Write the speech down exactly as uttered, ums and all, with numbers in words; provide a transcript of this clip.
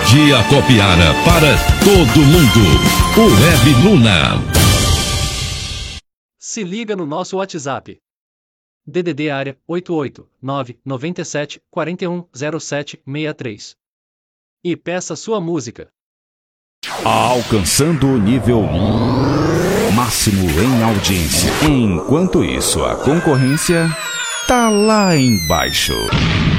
Melodia Copiara para todo mundo. O Web Luna. Se liga no nosso WhatsApp. D D D área oito oito nove nove sete quatro um zero sete seis três. E peça sua música. Alcançando o nível máximo em audiência. Enquanto isso, a concorrência tá lá embaixo.